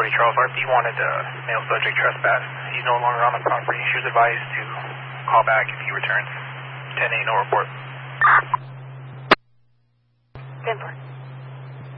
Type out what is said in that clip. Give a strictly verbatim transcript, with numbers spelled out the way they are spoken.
Charlie Charles, R P wanted uh, male subject trespass. He's no longer on the property. She was advised to call back if he returns. ten eight, no report.